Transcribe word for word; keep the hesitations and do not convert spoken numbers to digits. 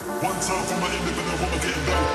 One time for my independent woman getting down.